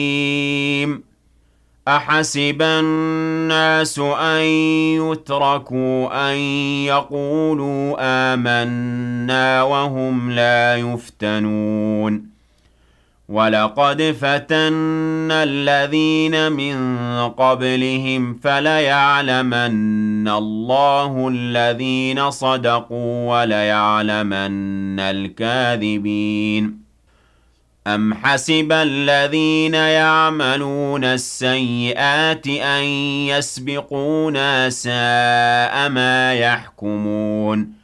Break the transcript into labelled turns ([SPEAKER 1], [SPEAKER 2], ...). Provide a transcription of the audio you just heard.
[SPEAKER 1] أحسب الناس أن يتركوا أن يقولوا آمنا وهم لا يفتنون ولقد فتنا الذين من قبلهم فليعلمن الله الذين صدقوا وليعلمن الكاذبين أم حسب الذين يعملون السيئات أن يسبقونا ساء ما يحكمون